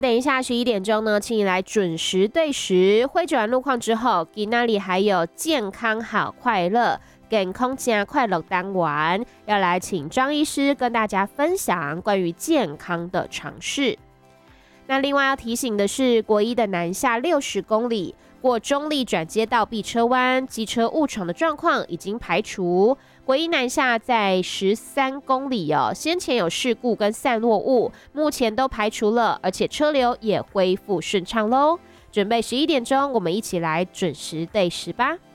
等一下11点呢，请你来准时对时。汇转完路况之后，今那里还有健康好快乐、健康加快乐单元，要来请张医师跟大家分享关于健康的常识。那另外要提醒的是，国一的南下60公里过中立转接道避车弯，机车误闯的状况已经排除。国一南下在13公里先前有事故跟散落物，目前都排除了，而且车流也恢复顺畅喽。准备11点，我们一起来准时对时吧。